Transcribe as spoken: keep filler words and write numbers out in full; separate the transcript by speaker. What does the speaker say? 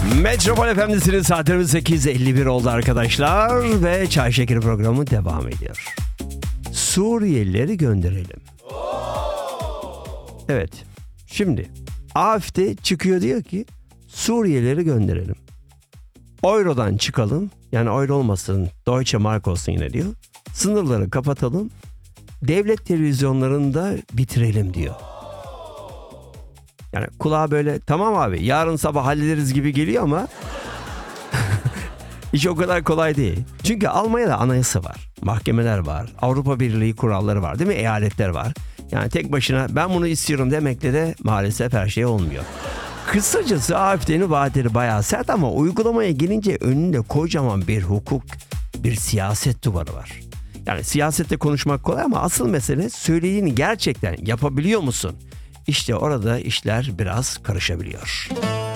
Speaker 1: Metropol Efendisi'nin saatlerimiz sekiz elli bir oldu arkadaşlar ve Çay Şekeri programı devam ediyor. Suriyelileri gönderelim. Evet, şimdi A F D çıkıyor diyor ki Suriyelileri gönderelim. Euro'dan çıkalım, yani Euro olmasın, Deutsche Mark olsun yine diyor. Sınırları kapatalım, devlet televizyonlarında bitirelim diyor. Yani kulağa böyle tamam abi yarın sabah hallederiz gibi geliyor ama iş o kadar kolay değil. Çünkü Almanya'da anayasa var, mahkemeler var, Avrupa Birliği kuralları var değil mi? Eyaletler var. Yani tek başına ben bunu istiyorum demekle de maalesef her şey olmuyor. Kısacası A F D'nin vaatleri bayağı sert ama uygulamaya gelince önünde kocaman bir hukuk, bir siyaset duvarı var. Yani siyasette konuşmak kolay ama asıl mesele söylediğini gerçekten yapabiliyor musun? İşte orada işler biraz karışabiliyor.